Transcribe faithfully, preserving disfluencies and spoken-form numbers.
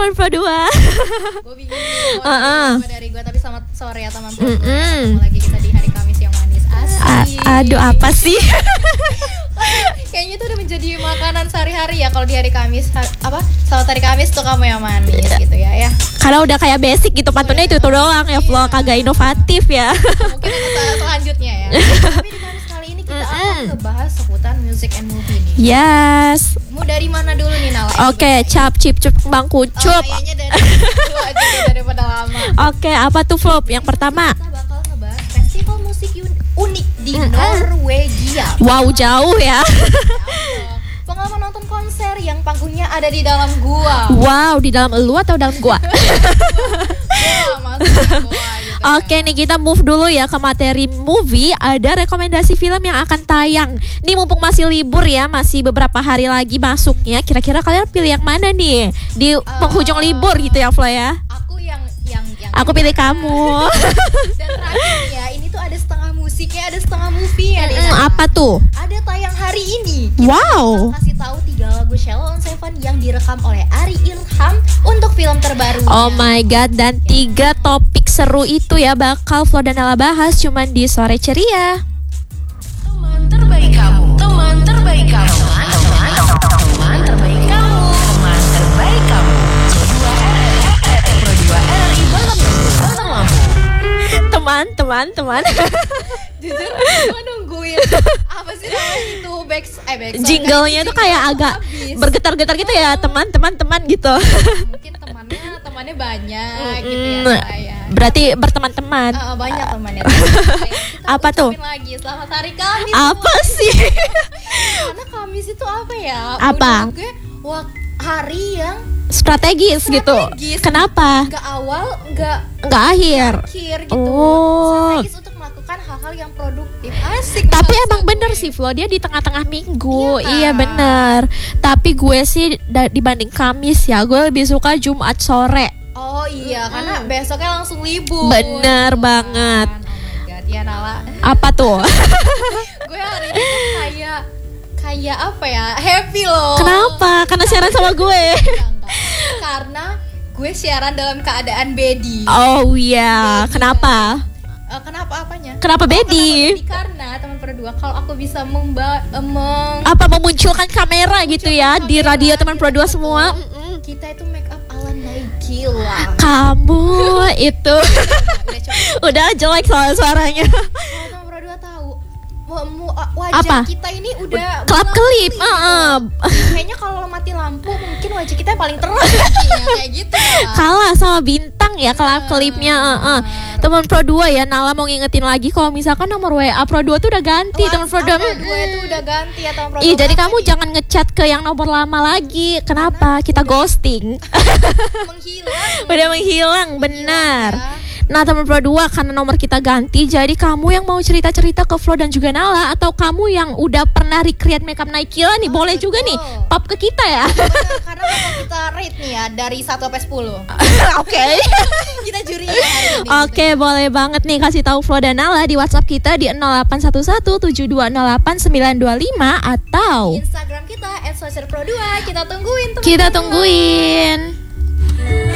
teman Pro dua. Gue bingung nih, Uh, uh. dari gue, tapi selamat sore ya teman Pro dua. Mm-mm. Ketemu lagi kita di hari Kamis yang manis. Asik. A- aduh apa sih? Kayaknya itu udah menjadi makanan sehari-hari ya kalau di hari Kamis. Ha- apa? Selamat hari Kamis tuh kamu yang manis gitu ya ya. Karena udah kayak basic gitu, pantunnya itu tuh doang ya vlog, kagak inovatif ya. Mungkin untuk sel- selanjutnya ya. Tapi di Kamis kali ini kita akan Mm-mm. ngebahas seputar music and movie nih. Yes. Mau dari mana dulu nih Nala? Oke, cap cip cup bang Oh, kucup. kayaknya dari dulu aja deh, daripada lama. Oke, apa tuh Flop? Yang pertama. Kita bakal ngebahas festival musik un- unik di Mm-mm. Norwegia. Wow, jauh ya. Pengalaman nonton konser yang panggungnya ada di dalam gua. Wow, di dalam elu atau dalam gua? Gua maksudnya gua gitu. Oke nih, kita move dulu ya ke materi movie. Ada rekomendasi film yang akan tayang. Nih mumpung masih libur ya, masih beberapa hari lagi masuknya. Kira-kira kalian pilih yang mana nih? Di penghujung libur gitu ya Flo ya. Aku yang yang yang Aku pilih kamu. Dan terakhir ya, ini tuh ada setengah musiknya, ada setengah movie ya. Hmm, apa tuh? Ada tayang hari ini. Wow. Kita kasih tahu tiga lagu Sheila on Seven yang direkam oleh Ari Ilham untuk film terbarunya. Oh my god, dan tiga topik seru itu ya bakal Flo dan Nala bahas cuman di Sore Ceria. Teman terbaik kamu, teman terbaik kamu, teman, teman terbaik kamu, teman terbaik kamu. Pro dua R I Batang Batang Lampung. Teman, teman, teman. Jujur, gue nungguin apa sih namanya itu back, eh back Jingle-nya tuh kayak agak bergetar-getar gitu ya, teman, teman, teman gitu. mungkin temannya temannya banyak gitu ya. Mm, Saya. Berarti berteman-teman. Ah, banyak temannya. Apa tuh? Ucapin lagi selamat hari Kamis. Apa sih? Karena Kamis itu apa ya? Apa? Menurut gue, wak- hari yang Strategis, gitu. Strategis. Kenapa? nggak awal, nggak Nggak akhir. akhir gitu. Oh. Strategis untuk melakukan hal-hal yang produktif. Asik. Tapi bahasa emang bener gue. sih Flo, dia di tengah-tengah minggu. Iya, Iya kan? bener. Tapi gue sih da- dibanding Kamis ya, gue lebih suka Jumat sore. Oh iya, karena besoknya langsung libur. Bener Gitu banget. kan. Oh my god, ya Nala. Apa tuh? Gue hari ini tuh kayak kayak apa ya? Happy loh. Kenapa? Karena siaran sama gue. Enggak, enggak. Karena gue siaran dalam keadaan bedi. Oh iya, kenapa? Eh, kenapa apanya? Kenapa bedi? Kenapa bedi? Karena teman berdua kalau aku bisa memba eh, meng- Apa memunculkan kamera gitu ya di kamera, radio teman Pro dua betul. semua? kita itu make up ala Naikila. Kamu itu Udah coba. udah jelek soal suaranya. Kalau teman berdua tahu wa- mu- wajah Apa? kita ini udah Kelap kelip. gelap-gelip Heeh. gitu. Kayaknya kalau mati lampu mungkin wajah kita yang paling terang ya, kayak gitu ya. Kalah sama bintang ya kelap kelipnya. Heeh. Teman Pro dua ya, Nala mau ngingetin lagi kalau misalkan nomor W A Pro dua tuh udah ganti teman Pro dua. WhatsApp dua itu udah ganti ya teman Pro Ih, dua. jadi kamu jangan ngechat ke yang nomor lama lagi. Kenapa? Kita ghosting. menghilang. Udah menghilang, benar. ya. Nah teman Pro dua, karena nomor kita ganti, jadi kamu yang mau cerita-cerita ke Flo dan juga Nala, atau kamu yang udah pernah recreate makeup Naikila nih, boleh juga betul. nih pop ke kita ya. Bener, karena bakal kita rate nih ya dari satu sampai sepuluh. Oke. Kita juri ya hari ini. Oke, boleh banget nih kasih tahu Flo dan Nala di WhatsApp kita di nol delapan satu satu tujuh dua nol delapan sembilan dua lima atau Instagram kita et socer pro dua. Kita tungguin teman-teman. kita tungguin.